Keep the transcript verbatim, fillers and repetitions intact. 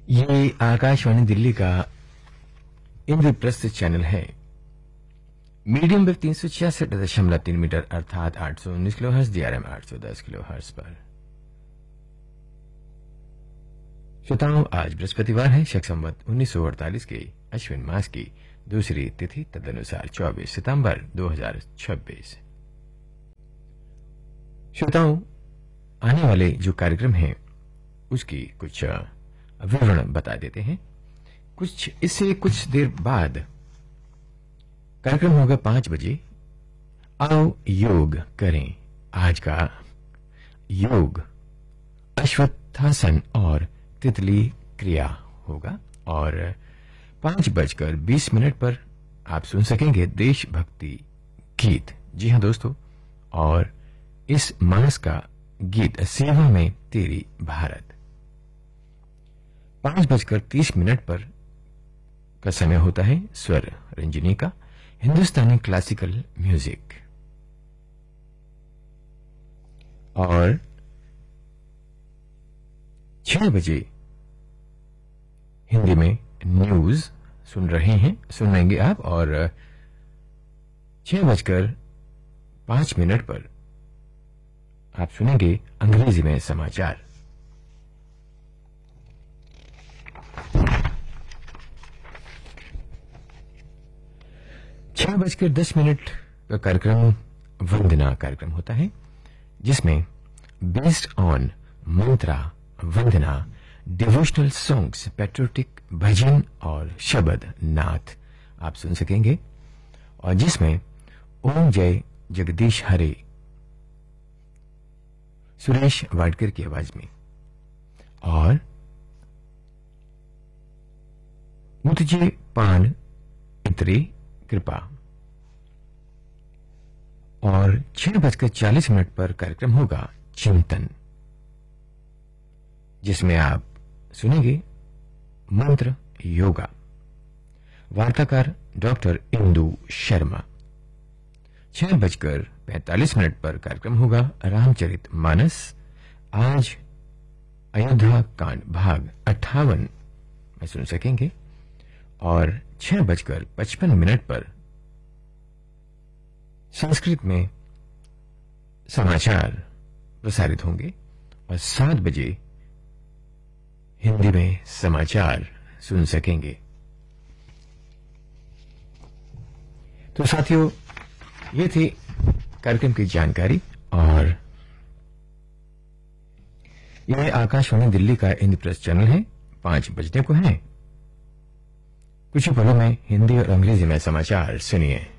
ये आकाशवाणी दिल्ली का इंद्रप्रस्थ चैनल है। मीडियम वेव तीन सौ छियासठ दशमलव तीन मीटर अर्थात आठ सौ उन्नीस किलो हर्ट्ज, डीआरएम आठ सौ दस किलो हर्ट्ज पर। श्रोताओं, आज बृहस्पतिवार है, शक संवत उन्नीस सौ अड़तालीस के अश्विन मास की दूसरी तिथि, तदनुसार चौबीस सितंबर दो हजार छब्बीस। श्रोताओं, आने वाले जो कार्यक्रम हैं उसकी कुछ विवरण बता देते हैं। कुछ इससे कुछ देर बाद कार्यक्रम होगा पांच बजे, आओ योग करें। आज का योग अश्वत्थासन और तितली क्रिया होगा और पांच बजकर बीस मिनट पर आप सुन सकेंगे देशभक्ति गीत। जी हां दोस्तों, और इस मास का गीत सेवा में तेरी भारत। पांच बजकर तीस मिनट पर का समय होता है स्वर रंजनी का, हिंदुस्तानी क्लासिकल म्यूजिक। और छह बजे हिंदी में न्यूज सुन रहे हैं सुनेंगे आप, और छह बजकर पांच मिनट पर आप सुनेंगे अंग्रेजी में समाचार। छह बजकर दस मिनट का कार्यक्रम वंदना कार्यक्रम होता है, जिसमें based on Mantra Vandana devotional songs, patriotic भजन और शबद नाथ आप सुन सकेंगे, और जिसमें ओम जय जगदीश हरे सुरेश वाडकर की आवाज में, और मुझे पान इतरे कृपा। और छह बजकर चालीस मिनट पर कार्यक्रम होगा चिंतन, जिसमें आप सुनेंगे मंत्र योगा, वार्ताकार डॉक्टर इंदु शर्मा। छह बजकर पैंतालीस मिनट पर कार्यक्रम होगा रामचरित मानस, आज अयोध्या कांड भाग अट्ठावन में सुन सकेंगे, और छह बजकर पचपन मिनट पर संस्कृत में समाचार प्रसारित होंगे, और सात बजे हिंदी में समाचार सुन सकेंगे। तो साथियों, ये थी कार्यक्रम की जानकारी, और यह आकाशवाणी दिल्ली का इंद्रप्रस्थ चैनल है। पांच बजने को है, कुछ ही पलों में हिंदी और अंग्रेजी में समाचार सुनिए।